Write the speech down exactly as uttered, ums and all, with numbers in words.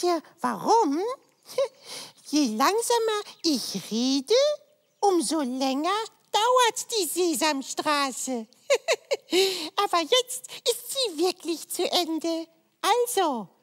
wisst ihr warum? Je langsamer ich rede, umso länger dauert die Sesamstraße. Aber jetzt ist sie wirklich zu Ende. Also,